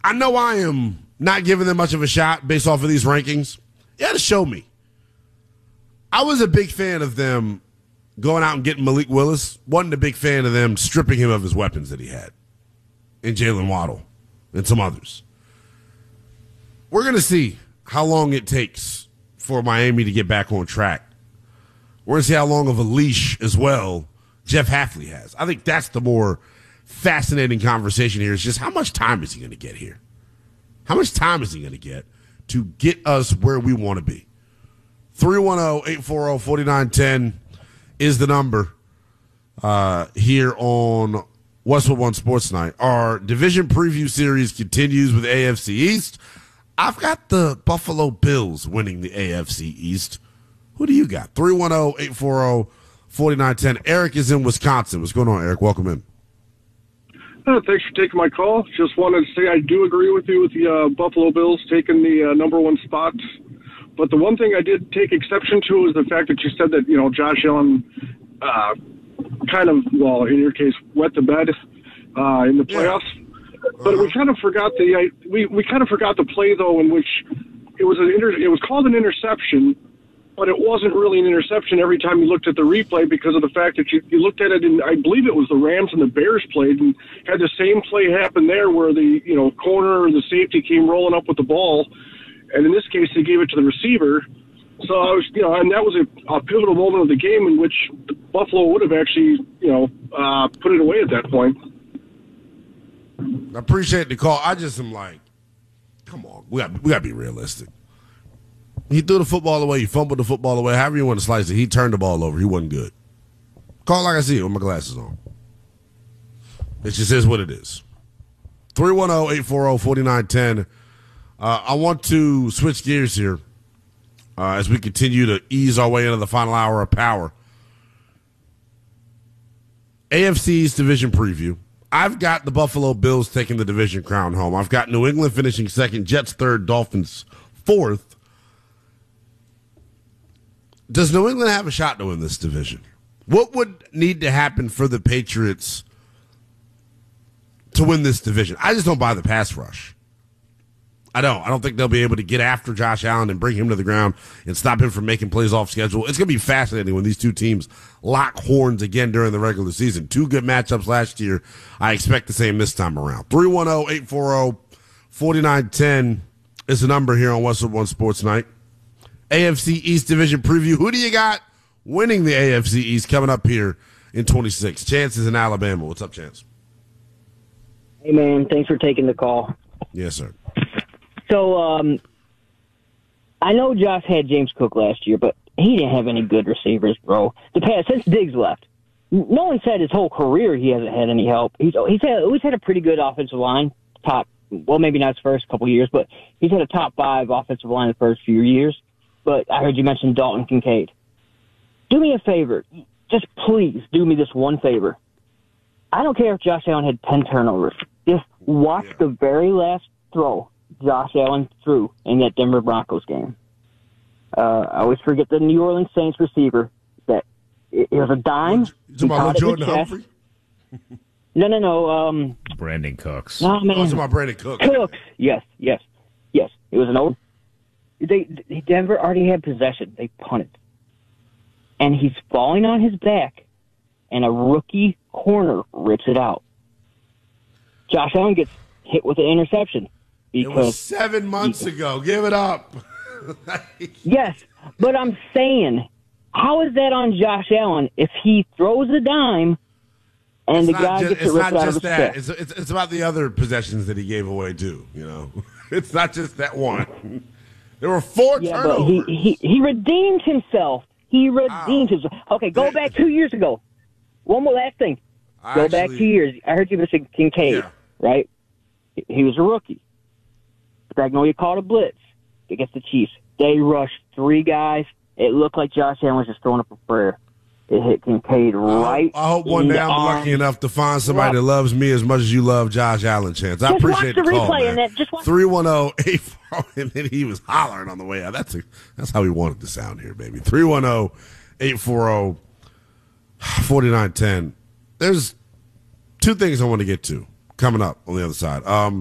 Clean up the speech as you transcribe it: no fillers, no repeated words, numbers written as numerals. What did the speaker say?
I know I am not giving them much of a shot based off of these rankings. You got to show me. I was a big fan of them going out and getting Malik Willis. Wasn't a big fan of them stripping him of his weapons that he had. And Jalen Waddle and some others. We're going to see how long it takes for Miami to get back on track. We're going to see how long of a leash as well Jeff Hafley has. I think that's the more fascinating conversation here is just how much time is he going to get here? How much time is he going to get to get us where we want to be? 310-840-4910 is the number here on Westwood One Sports Night. Our division preview series continues with AFC East. I've got the Buffalo Bills winning the AFC East. Who do you got? 310-840-4910. Eric is in Wisconsin. What's going on, Eric? Welcome in. Thanks for taking my call. Just wanted to say I do agree with you with the Buffalo Bills taking the number one spot. But the one thing I did take exception to is the fact that you said that, Josh Allen kind of, well, in your case, wet the bed in the playoffs. Yeah. But we kind of forgot we kind of forgot the play, though, in which it was it was called an interception, but it wasn't really an interception every time you looked at the replay because of the fact that you looked at it, and I believe it was the Rams and the Bears played, and had the same play happen there where the corner or the safety came rolling up with the ball, and in this case they gave it to the receiver. So I was, and that was a pivotal moment of the game in which Buffalo would have actually, put it away at that point. I appreciate the call. I just am like, come on, we got to be realistic. He threw the football away. He fumbled the football away. However you want to slice it, he turned the ball over. He wasn't good. Call like I see it with my glasses on. It just is what it is. 310-840-4910. I want to switch gears here as we continue to ease our way into the final hour of power. AFC's division preview. I've got the Buffalo Bills taking the division crown home. I've got New England finishing second, Jets third, Dolphins fourth. Does New England have a shot to win this division? What would need to happen for the Patriots to win this division? I just don't buy the pass rush. I don't think they'll be able to get after Josh Allen and bring him to the ground and stop him from making plays off schedule. It's going to be fascinating when these two teams lock horns again during the regular season. Two good matchups last year. I expect the same this time around. 310-840-4910 is the number here on Westwood One Sports Night. AFC East Division Preview. Who do you got winning the AFC East coming up here in 26? Chance is in Alabama. What's up, Chance? Hey, man. Thanks for taking the call. Yes, sir. So, I know Josh had James Cook last year, but he didn't have any good receivers, bro. Since Diggs left, no one said his whole career he hasn't had any help. He's always had a pretty good offensive line, maybe not his first couple years, but he's had a top 5 offensive line the first few years. But I heard you mention Dalton Kincaid. Do me a favor. Just please do me this one favor. I don't care if Josh Allen had 10 turnovers. Just watch the very last throw Josh Allen threw in that Denver Broncos game. I always forget the New Orleans Saints receiver. That it was a dime. You talking about Jordan Humphrey? No. Brandon Cooks. No, man. Oh, it's about Brandon Cooks. Cooks. Yes. It was an old. Denver already had possession. They punted, and he's falling on his back, and a rookie corner rips it out. Josh Allen gets hit with an interception. It was 7 months ago. Give it up. Yes, but I'm saying, how is that on Josh Allen if he throws a dime and the guy gets it ripped out of his chest? It's about the other possessions that he gave away too. It's not just that one. There were 4 turnovers. But he redeemed himself. Himself. Okay, go back 2 years ago. One more last thing. Go back 2 years. I heard you mention Kincaid, right? He was a rookie. Spagnuolo called a blitz against the Chiefs. They rushed 3 guys. It looked like Josh Allen was just throwing up a prayer. It hit Kincaid right. I hope one day I'm lucky enough to find somebody that loves me as much as you love Josh Allen, Chance. I appreciate the call, man. 310-840, and then he was hollering on the way out. That's how he wanted to sound here, baby. 310-840-4910. There's 2 things I want to get to coming up on the other side.